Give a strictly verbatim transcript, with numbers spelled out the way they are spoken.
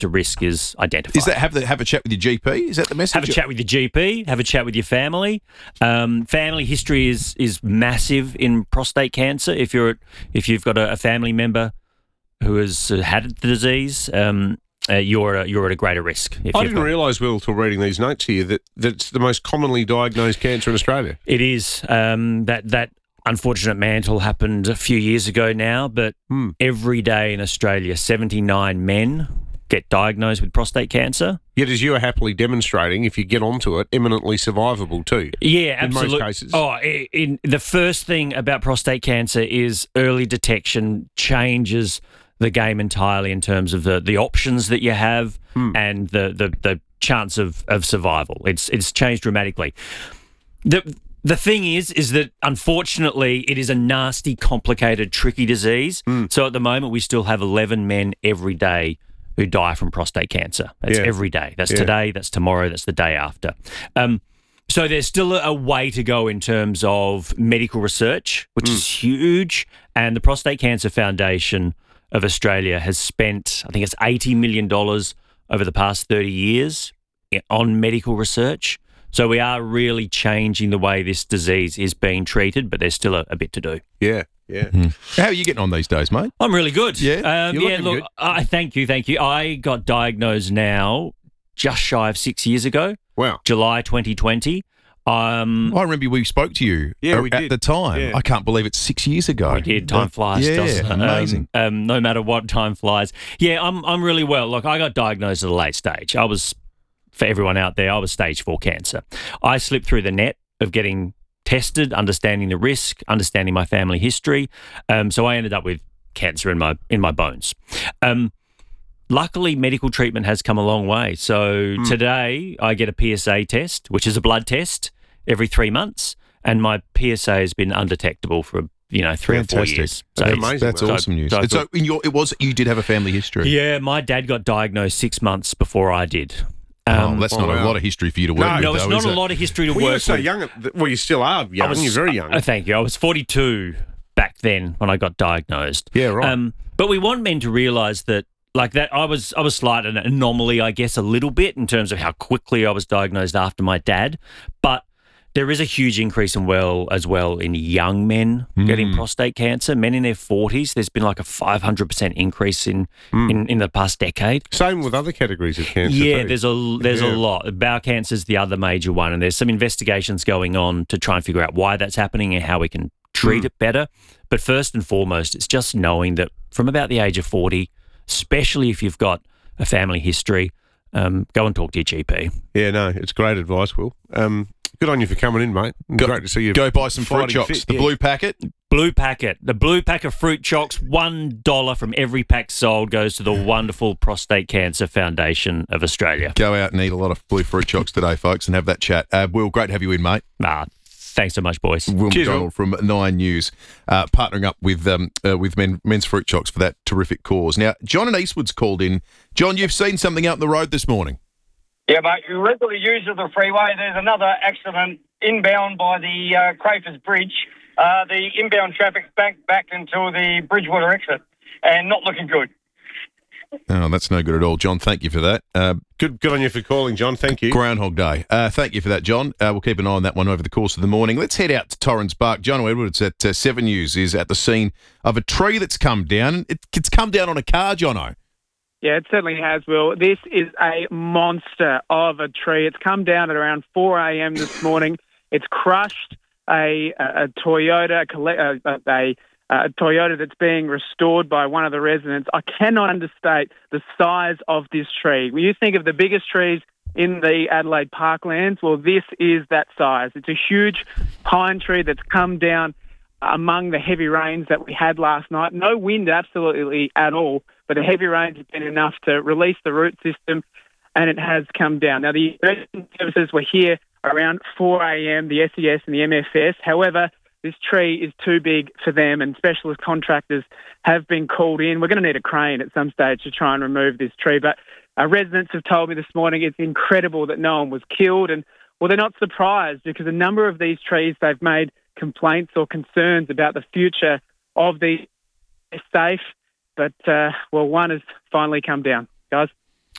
a risk is identified. Is that have the, have a chat with your G P? Is that the message? Have a chat with your G P. Have a chat with your family. Um, family history is is massive in prostate cancer. If you're if you've got a, a family member who has had the disease, um, uh, you're a, you're at a greater risk. If I you've didn't got- realise, Will, till reading these notes here, that that's the most commonly diagnosed cancer in Australia. It is. Um, that that unfortunate mantle happened a few years ago now, but Hmm. every day in Australia, seventy-nine men get diagnosed with prostate cancer. Yet, as you are happily demonstrating, if you get onto it, eminently survivable too. Yeah, In most absolutely. cases. Oh, i- in the first thing about prostate cancer is early detection changes the game entirely in terms of the, the options that you have Hmm. and the, the, the chance of, of survival. It's it's changed dramatically. The the thing is, is that unfortunately it is a nasty, complicated, tricky disease. Hmm. So at the moment we still have eleven men every day who die from prostate cancer. That's Yeah. every day. That's Yeah. today, that's tomorrow, that's the day after. Um, so there's still a, a way to go in terms of medical research, which is huge. And the Prostate Cancer Foundation of Australia has spent, I think it's eighty million dollars over the past thirty years i- on medical research. So we are really changing the way this disease is being treated, but there's still a, a bit to do. Yeah, yeah. How are you getting on these days, mate? I'm really good. Yeah? um, You're yeah. looking Look, good. I thank you, thank you. I got diagnosed now just shy of six years ago, Wow. July twenty twenty. Um, I remember we spoke to you Yeah, uh, we at did. the time. Yeah. I can't believe it's six years ago. we did. Time flies, Yeah, doesn't it? amazing. Um, um, no matter what, time flies. Yeah, I'm I'm really well. Look, I got diagnosed at a late stage. I was, for everyone out there, I was stage four cancer. I slipped through the net of getting tested, understanding the risk, understanding my family history. Um, so I ended up with cancer in my in my bones. Um, luckily, medical treatment has come a long way. So today I get a P S A test, which is a blood test, every three months, and my P S A has been undetectable for you know three or four Fantastic. years. So That's it's- amazing. That's so- awesome news. so I And so feel- in your, it was you did have a family history. yeah, my dad got diagnosed six months before I did. Oh, Um, that's oh, not wow. a lot of history for you to work No, with, no, it's though, not is a it? lot of history to Well, you were work so with. young. at the- Well, you still are young. I was- You're very young. Uh, thank you. I was forty-two back then when I got diagnosed. Yeah, right. Um, but we want men to realise that, like that, I was I was slight an anomaly, I guess, a little bit in terms of how quickly I was diagnosed after my dad. But there is a huge increase in well as well in young men getting prostate cancer. Men in their forties, there's been like a five hundred percent increase in, in in the past decade. Same with other categories of cancer. Yeah, too. there's a there's Yeah. a lot. Bowel cancer is the other major one, and there's some investigations going on to try and figure out why that's happening and how we can treat it better. But first and foremost, it's just knowing that from about the age of forty, especially if you've got a family history, um, go and talk to your G P. Yeah, no, it's great advice, Will. Um, good on you for coming in, mate. Go- Great to see you. Go buy some fruit fighting chocks. fit, The yeah. blue packet. Blue packet, the blue pack of fruit chocks, one dollar from every pack sold goes to the wonderful Prostate Cancer Foundation of Australia. Go out and eat a lot of blue fruit chocks today, folks, and have that chat. Uh, Will, great to have you in, mate. Ah, thanks so much, boys. Will Cheers, McDonald from Nine News, uh, partnering up with um, uh, with men, Men's Fruit Chocks for that terrific cause. Now, John and Eastwood's called in. John, you've seen something out on the road this morning. Yeah, mate, you regular user of the freeway. There's another accident inbound by the uh, Crafers Bridge. Uh, the inbound traffic's back back until the Bridgewater exit and not looking good. Oh, that's no good at all, John. Thank you for that. Uh, Good, good on you for calling, John. Thank you. Groundhog Day. Uh, thank you for that, John. Uh, we'll keep an eye on that one over the course of the morning. Let's head out to Torrens Park. John Edwards at uh, Seven News is at the scene of a tree that's come down. It, it's come down on a car, Jono. Yeah, it certainly has, Will. This is a monster of a tree. It's come down at around four a.m. this morning. It's crushed a, a, a Toyota, a, colle- a, a, a Toyota that's being restored by one of the residents. I cannot understate the size of this tree. When you think of the biggest trees in the Adelaide Parklands, well, this is that size. It's a huge pine tree that's come down among the heavy rains that we had last night. No wind absolutely at all, but the heavy rains have been enough to release the root system, and it has come down. Now, the emergency services were here around four a.m., the S E S and the M F S. However, this tree is too big for them, and specialist contractors have been called in. We're going to need a crane at some stage to try and remove this tree, but our residents have told me this morning it's incredible that no one was killed, and, well, they're not surprised because a number of these trees, they've made complaints or concerns about the future of the safe, but, uh, well, one has finally come down. Guys?